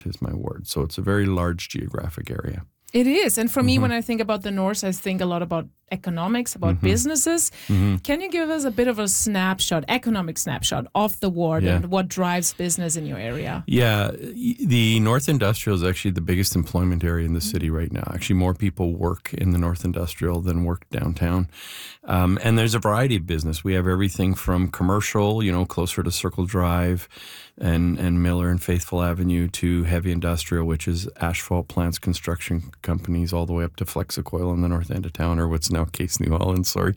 is my ward. So it's a very large geographic area. It is. And for me, when I think about the North, I think a lot about economics, about businesses. Can you give us a bit of a economic snapshot of the ward and what drives business in your area? Yeah, the North Industrial is actually the biggest employment area in the city right now. Actually, more people work in the North Industrial than work downtown. And there's a variety of business. We have everything from commercial, closer to Circle Drive and Miller and Faithful Avenue, to heavy industrial, which is asphalt plants, construction companies, all the way up to Flexicoil in the north end of town, or what's now Case New Holland, sorry.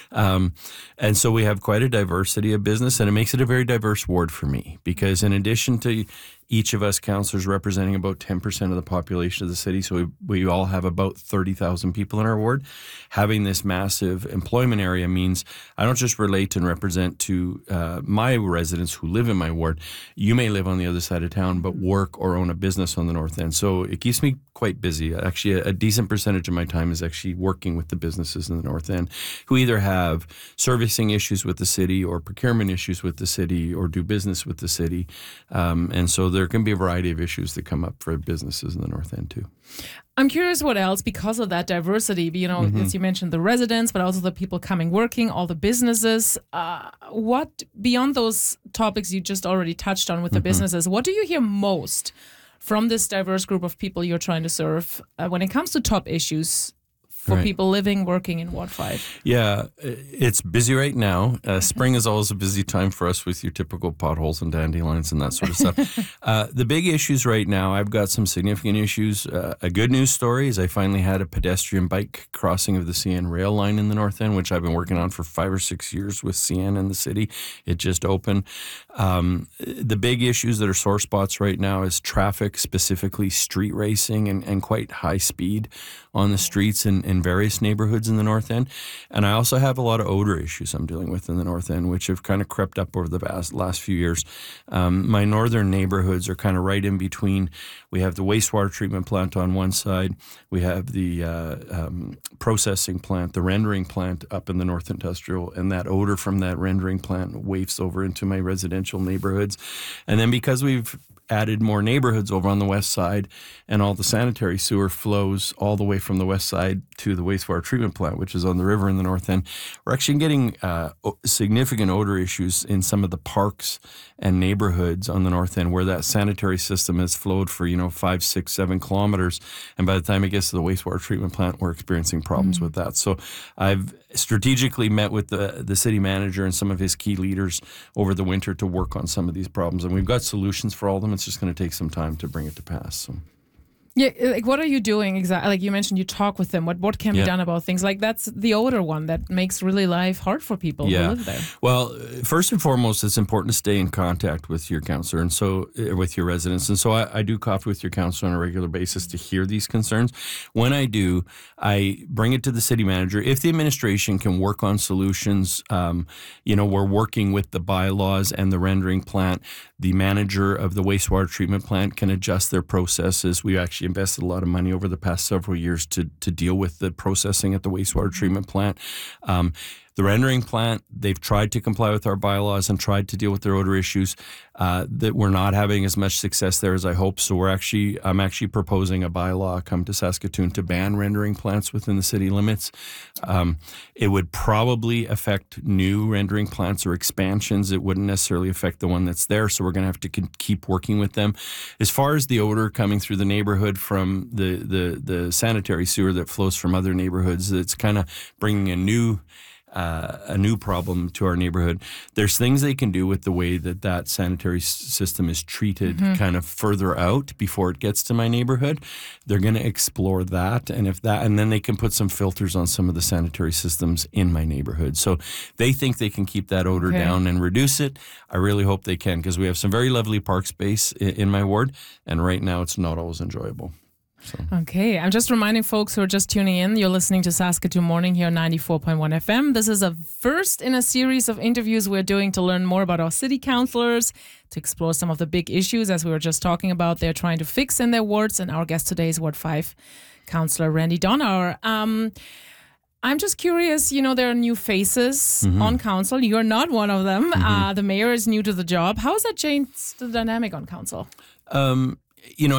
And so we have quite a diversity of business, and it makes it a very diverse ward for me, because in addition to each of us councillors representing about 10% of the population of the city, so we all have about 30,000 people in our ward. Having this massive employment area means I don't just relate and represent to my residents who live in my ward. You may live on the other side of town, but work or own a business on the north end. So it keeps me quite busy. Actually, a decent percentage of my time is actually working with the businesses in the north end who either have servicing issues with the city or procurement issues with the city or do business with the city. And so there can be a variety of issues that come up for businesses in the north end too. I'm curious what else, because of that diversity, as you mentioned, the residents, but also the people coming working, all the businesses. What, beyond those topics you just already touched on with the businesses, what do you hear most from this diverse group of people you're trying to serve when it comes to top issues for people living, working in Ward 5? Yeah, it's busy right now. Spring is always a busy time for us with your typical potholes and dandelions and that sort of stuff. The big issues right now, I've got some significant issues. A good news story is I finally had a pedestrian bike crossing of the CN rail line in the north end, which I've been working on for 5 or 6 years with CN in the city. It just opened. The big issues that are sore spots right now is traffic, specifically street racing and quite high speed on the streets in various neighborhoods in the north end. And I also have a lot of odor issues I'm dealing with in the north end, which have kind of crept up over the last few years. My northern neighborhoods are kind of right in between. We have the wastewater treatment plant on one side. We have the processing plant, the rendering plant up in the North Industrial, and that odor from that rendering plant wafts over into my residential neighborhoods. And then because we've added more neighborhoods over on the west side, and all the sanitary sewer flows all the way from the west side to the wastewater treatment plant, which is on the river in the north end. We're actually getting significant odor issues in some of the parks and neighborhoods on the north end, where that sanitary system has flowed for 5, 6, 7 kilometers, and by the time it gets to the wastewater treatment plant, we're experiencing problems with that. So I've strategically met with the city manager and some of his key leaders over the winter to work on some of these problems, and we've got solutions for all of them. It's just going to take some time to bring it to pass. So. Yeah, like what are you doing exactly? Like you mentioned, you talk with them. What can be done about things like that's the older one that makes really life hard for people who live there. Well, first and foremost, it's important to stay in contact with your counselor and so with your residents. And so I do coffee with your counselor on a regular basis to hear these concerns. When I do, I bring it to the city manager. If the administration can work on solutions, we're working with the bylaws and the rendering plant. The manager of the wastewater treatment plant can adjust their processes. We actually invested a lot of money over the past several years to deal with the processing at the wastewater treatment plant. The rendering plant, they've tried to comply with our bylaws and tried to deal with their odor issues. That we're not having as much success there as I hope. So I'm actually proposing a bylaw come to Saskatoon to ban rendering plants within the city limits. It would probably affect new rendering plants or expansions. It wouldn't necessarily affect the one that's there. So we're going to have to keep working with them. As far as the odor coming through the neighborhood from the sanitary sewer that flows from other neighborhoods, it's kind of bringing a new problem to our neighborhood. There's things they can do with the way that sanitary system is treated kind of further out before it gets to my neighborhood. They're going to explore that, and then they can put some filters on some of the sanitary systems in my neighborhood. So they think they can keep that odor down and reduce it. I really hope they can, because we have some very lovely park space in my ward, and right now it's not always enjoyable. So. Okay, I'm just reminding folks who are just tuning in, you're listening to Saskatoon Morning here on 94.1 FM. This is a first in a series of interviews we're doing to learn more about our city councillors, to explore some of the big issues, as we were just talking about, they're trying to fix in their wards. And our guest today is Ward 5 Councillor Randy Donauer. I'm just curious, there are new faces on council. You're not one of them. The mayor is new to the job. How has that changed the dynamic on council?